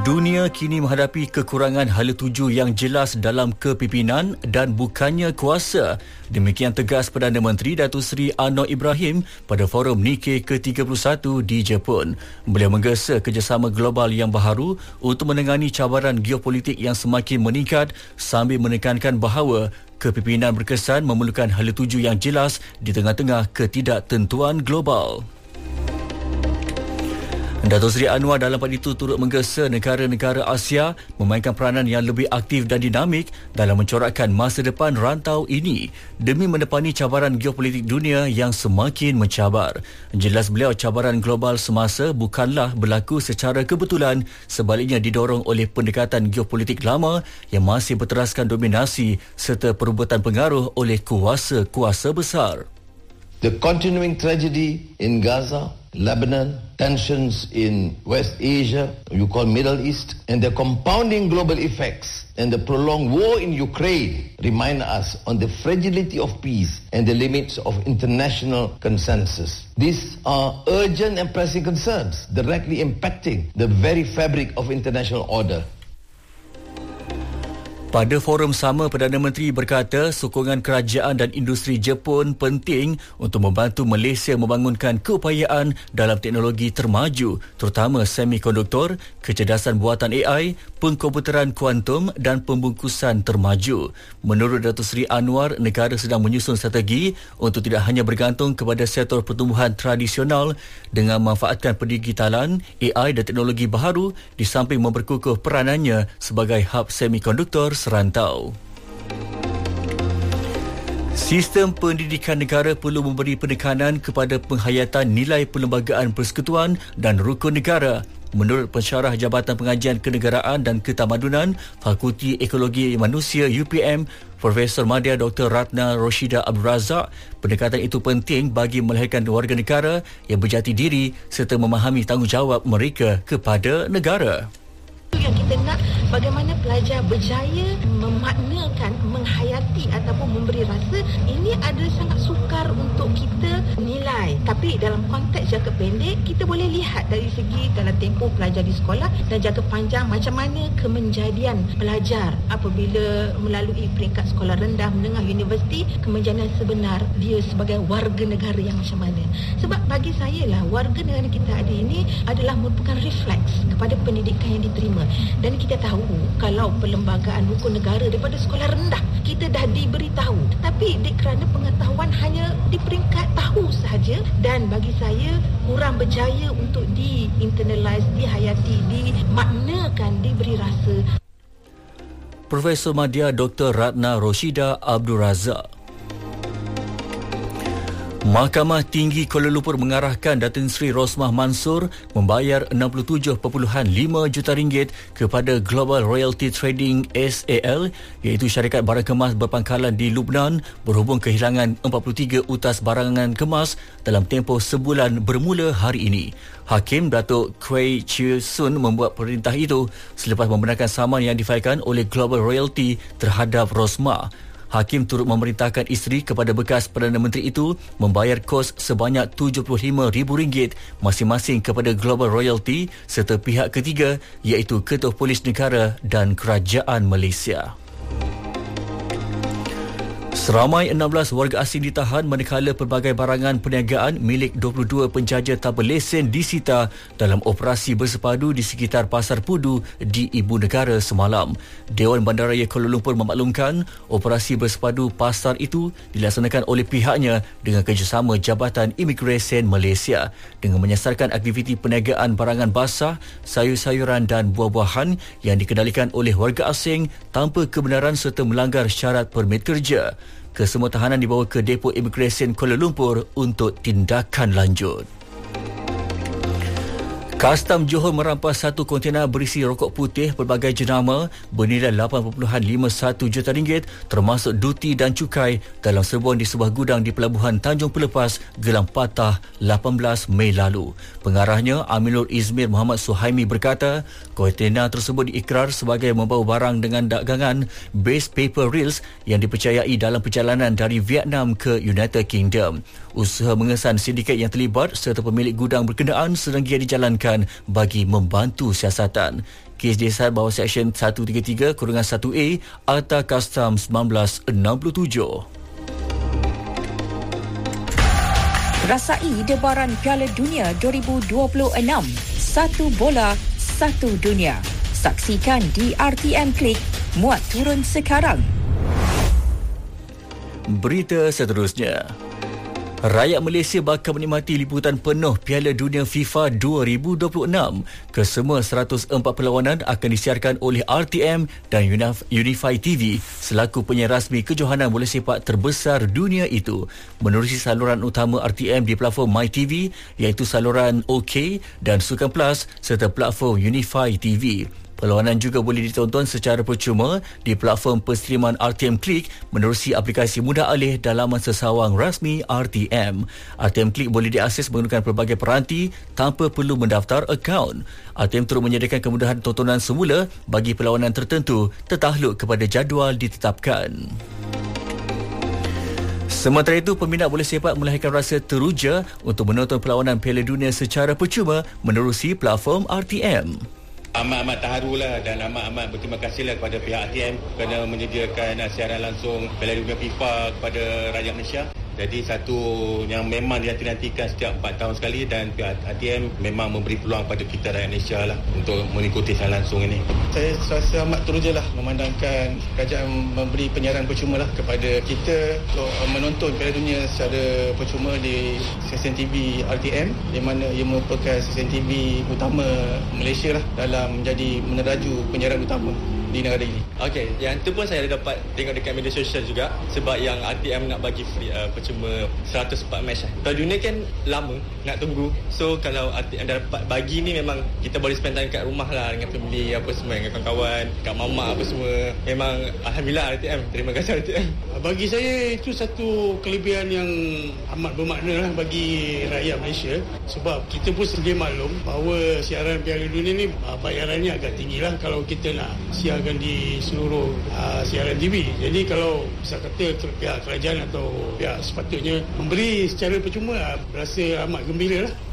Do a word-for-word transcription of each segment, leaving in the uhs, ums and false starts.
Dunia kini menghadapi kekurangan hala tuju yang jelas dalam kepimpinan dan bukannya kuasa. Demikian tegas Perdana Menteri Datuk Seri Anwar Ibrahim pada Forum Nikkei ke tiga puluh satu di Jepun. Beliau menggesa kerjasama global yang baharu untuk menangani cabaran geopolitik yang semakin meningkat sambil menekankan bahawa kepimpinan berkesan memerlukan hala tuju yang jelas di tengah-tengah ketidaktentuan global. Datuk Seri Anwar dalam pada itu turut menggesa negara-negara Asia memainkan peranan yang lebih aktif dan dinamik dalam mencorakkan masa depan rantau ini demi menepani cabaran geopolitik dunia yang semakin mencabar. Jelas beliau, cabaran global semasa bukanlah berlaku secara kebetulan, sebaliknya didorong oleh pendekatan geopolitik lama yang masih berteraskan dominasi serta perebutan pengaruh oleh kuasa-kuasa besar. The continuing tragedy in Gaza, Lebanon, tensions in West Asia, you call Middle East, and the compounding global effects and the prolonged war in Ukraine remind us on the fragility of peace and the limits of international consensus. These are urgent and pressing concerns directly impacting the very fabric of international order. Pada forum sama, Perdana Menteri berkata sokongan kerajaan dan industri Jepun penting untuk membantu Malaysia membangunkan keupayaan dalam teknologi termaju, terutama semikonduktor, kecerdasan buatan A I, pengkomputeran kuantum dan pembungkusan termaju. Menurut Datuk Seri Anwar, negara sedang menyusun strategi untuk tidak hanya bergantung kepada sektor pertumbuhan tradisional dengan memanfaatkan pendigitalan, A I dan teknologi baharu di samping memperkukuh peranannya sebagai hub semikonduktor serantau. Sistem pendidikan negara perlu memberi penekanan kepada penghayatan nilai perlembagaan persekutuan dan rukun negara. Menurut Pensyarah Jabatan Pengajian Kenegaraan dan Ketamadunan Fakulti Ekologi Manusia U P M, Profesor Madya Doktor Ratna Roshida Abdul Razak, pendekatan itu penting bagi melahirkan warga negara yang berjati diri serta memahami tanggungjawab mereka kepada negara. Yang kita nak bagaimana pelajar berjaya memaknakan, menghayati ataupun memberi rasa, ini ada sangat sukar untuk kita nilai. Tapi dalam konteks jangka pendek, kita boleh lihat dari segi dalam tempoh pelajar di sekolah dan jangka panjang macam mana kemenjadian pelajar apabila melalui peringkat sekolah rendah, menengah, universiti, kemenjadian sebenar dia sebagai warga negara yang macam mana. Sebab bagi saya lah, warga negara kita ada ini adalah merupakan refleks kepada pendidikan yang diterima. Dan kita tahu kalau perlembagaan rukun negara daripada sekolah rendah kita dah diberitahu, tapi di kerana pengetahuan hanya di peringkat tahu sahaja dan bagi saya kurang berjaya untuk di-internalize, dihayati, dimaknakan, diberi rasa. Profesor Madya Doktor Ratna Roshida Abdul Razak. Mahkamah Tinggi Kuala Lumpur mengarahkan Datin Seri Rosmah Mansor membayar enam puluh tujuh perpuluhan lima juta ringgit kepada Global Royalty Trading S A L, iaitu syarikat barang kemas berpangkalan di Lubnan, berhubung kehilangan empat puluh tiga utas barangan kemas dalam tempoh sebulan bermula hari ini. Hakim Datuk Kwei Chiu Sun membuat perintah itu selepas membenarkan saman yang difailkan oleh Global Royalty terhadap Rosmah. Hakim turut memerintahkan isteri kepada bekas Perdana Menteri itu membayar kos sebanyak tujuh puluh lima ribu ringgit masing-masing kepada Global Royalty serta pihak ketiga iaitu Ketua Polis Negara dan Kerajaan Malaysia. Seramai enam belas warga asing ditahan manakala pelbagai barangan perniagaan milik dua puluh dua penjaja tanpa lesen disita dalam operasi bersepadu di sekitar Pasar Pudu di Ibu Negara semalam. Dewan Bandaraya Kuala Lumpur memaklumkan operasi bersepadu pasar itu dilaksanakan oleh pihaknya dengan kerjasama Jabatan Imigresen Malaysia dengan menyasarkan aktiviti perniagaan barangan basah, sayur-sayuran dan buah-buahan yang dikendalikan oleh warga asing tanpa kebenaran serta melanggar syarat permit kerja. Kesemua tahanan dibawa ke Depo Imigresen Kuala Lumpur untuk tindakan lanjut. Kastam Johor merampas satu kontena berisi rokok putih pelbagai jenama bernilai lapan perpuluhan lima satu juta ringgit termasuk duti dan cukai dalam serbuan di sebuah gudang di Pelabuhan Tanjung Pelepas, Gelang Patah, lapan belas Mei lalu. Pengarahnya Aminul Izmir Muhammad Suhaimi berkata, kontena tersebut diikrar sebagai membawa barang dengan dagangan base paper reels yang dipercayai dalam perjalanan dari Vietnam ke United Kingdom. Usaha mengesan sindiket yang terlibat serta pemilik gudang berkenaan sedang giat dijalankan bagi membantu siasatan. kes disiasat bawah Seksyen seratus tiga puluh tiga satu A Akta Kastam seribu sembilan ratus enam puluh tujuh. Rasai debaran Piala Dunia dua ribu dua puluh enam. Satu bola, satu dunia. Saksikan di R T M Klik. Muat turun sekarang. Berita seterusnya. Rakyat Malaysia bakal menikmati liputan penuh Piala Dunia FIFA dua ribu dua puluh enam. Kesemua seratus empat perlawanan akan disiarkan oleh R T M dan Unify T V selaku penyiar rasmi kejohanan bola sepak terbesar dunia itu, menerusi saluran utama R T M di platform MyTV iaitu saluran OK dan Sukan Plus serta platform Unify T V. Perlawanan juga boleh ditonton secara percuma di platform penstreaman R T M Klik menerusi aplikasi mudah alih dalaman sesawang rasmi R T M. R T M Klik boleh diakses menggunakan pelbagai peranti tanpa perlu mendaftar akaun. R T M turut menyediakan kemudahan tontonan semula bagi perlawanan tertentu tertakluk kepada jadual ditetapkan. Sementara itu, peminat bola sepak melahirkan rasa teruja untuk menonton perlawanan Piala Dunia secara percuma menerusi platform R T M. Amat-amat terharu lah dan amat-amat berterima kasih lah kepada pihak R T M kerana menyediakan siaran langsung Piala Dunia FIFA kepada rakyat Malaysia. Jadi satu yang memang dinanti-nantikan setiap empat tahun sekali dan pihak R T M memang memberi peluang pada kita rakyat Malaysia lah untuk mengikuti siaran langsung ini. Saya rasa amat teruja lah memandangkan kerajaan memberi penyiaran percuma lah kepada kita untuk menonton Piala Dunia secara percuma di stesen T V R T M, di mana ia merupakan stesen T V utama Malaysia lah dalam menjadi meneraju penyiaran utama di negara ini. Okey, yang tu pun saya dapat tengok dekat media sosial juga sebab yang R T M nak bagi free uh, percuma seratus empat match lah. Piala Dunia kan lama nak tunggu. So kalau R T M dapat bagi ni memang kita boleh spend time kat rumah lah dengan family apa semua, dengan kawan-kawan, kat mama apa semua. Memang alhamdulillah R T M. Terima kasih R T M. Bagi saya itu satu kelebihan yang amat bermakna lah bagi rakyat Malaysia sebab kita pun sedia maklum bahawa siaran Piala Dunia ni bayarannya agak tinggi lah kalau kita nak siarkan di seluruh uh, siaran T V. Jadi kalau bisa kata pihak kerajaan atau pihak sepatutnya memberi secara percuma, rasa amat gembira lah.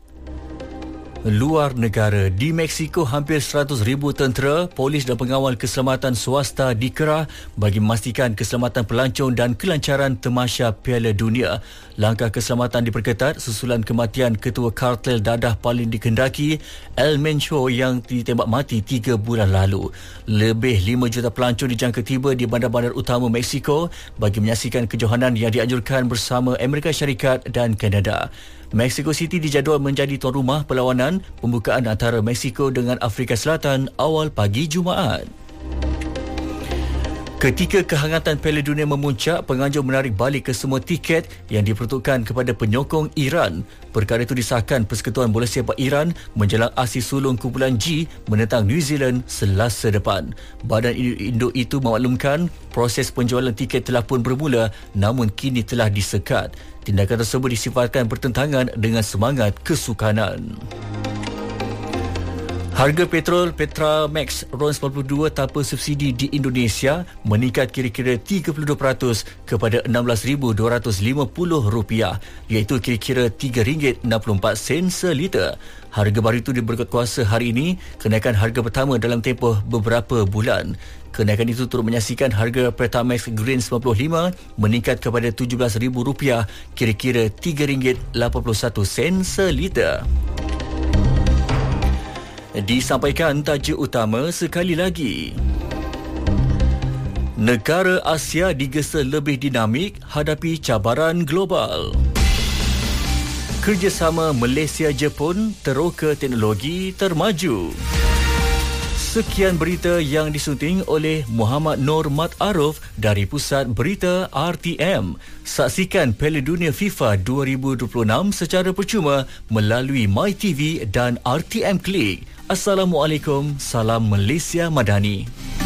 Luar negara, di Mexico hampir seratus ribu tentera, polis dan pengawal keselamatan swasta dikerah bagi memastikan keselamatan pelancong dan kelancaran tamasya Piala Dunia. Langkah keselamatan diperketat susulan kematian ketua kartel dadah paling dikendaki, El Mencho, yang ditembak mati tiga bulan lalu. Lebih lima juta pelancong dijangka tiba di bandar-bandar utama Mexico bagi menyaksikan kejohanan yang dianjurkan bersama Amerika Syarikat dan Kanada. Mexico City dijadual menjadi tuan rumah perlawanan pembukaan antara Mexico dengan Afrika Selatan awal pagi Jumaat. Ketika kehangatan Piala Dunia memuncak, penganjur menarik balik kesemua tiket yang diperuntukkan kepada penyokong Iran. Perkara itu disahkan Persekutuan Bola Sepak Iran menjelang aksi sulung kumpulan G menentang New Zealand Selasa depan. Badan induk itu memaklumkan proses penjualan tiket telah pun bermula namun kini telah disekat. Tindakan tersebut disifatkan bertentangan dengan semangat kesukanan. Harga petrol Petramax RON sembilan puluh dua tanpa subsidi di Indonesia meningkat kira-kira tiga puluh dua peratus kepada enam belas ribu dua ratus lima puluh rupiah, iaitu kira-kira tiga ringgit enam puluh empat sen seliter. Harga baru itu diberkat kuasa hari ini, kenaikan harga pertama dalam tempoh beberapa bulan. Kenaikan itu turut menyaksikan harga Pertamax Green sembilan puluh lima meningkat kepada tujuh belas ribu rupiah, kira-kira tiga ringgit lapan puluh satu sen seliter. Disampaikan tajuk utama sekali lagi. Negara Asia digesa lebih dinamik hadapi cabaran global. Kerjasama Malaysia-Jepun teroka teknologi termaju. Sekian berita yang disunting oleh Muhammad Nur Mat Aruf dari Pusat Berita R T M. Saksikan Piala Dunia FIFA dua ribu dua puluh enam secara percuma melalui MyTV dan R T M Klik. Assalamualaikum, salam Malaysia Madani.